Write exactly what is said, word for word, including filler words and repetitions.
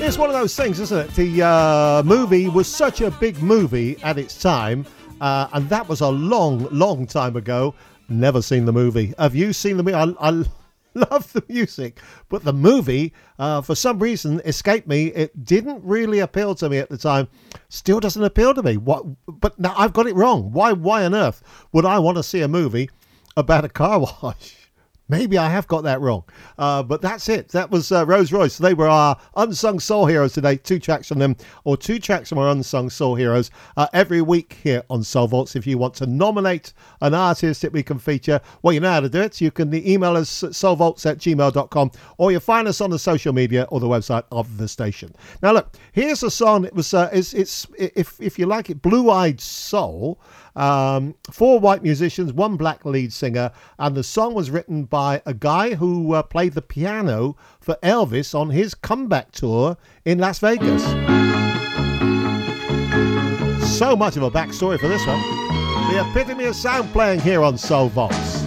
it's one of those things, isn't it? The uh, movie was such a big movie at its time, uh, and that was a long, long time ago. Never seen the movie. Have you seen the movie? I, I love the music, but the movie, uh, for some reason, escaped me. It didn't really appeal to me at the time. Still doesn't appeal to me. What? But now I've got it wrong. Why? Why on earth would I want to see a movie about a car wash? Maybe I have got that wrong. Uh, but that's it. That was uh, Rose Royce. They were our Unsung Soul Heroes today. Two tracks from them, or two tracks from our Unsung Soul Heroes, uh, every week here on Soul Vaults. If you want to nominate an artist that we can feature, well, you know how to do it. You can email us at soulvaults at gmail dot com, or you'll find us on the social media or the website of the station. Now, look, here's a song. It was, uh, it's, it's if, if you like it, Blue Eyed Soul. Um, four white musicians, one black lead singer, and the song was written by a guy who uh, played the piano for Elvis on his comeback tour in Las Vegas. So much of a backstory for this one. The epitome of sound playing here on Soul Vaults.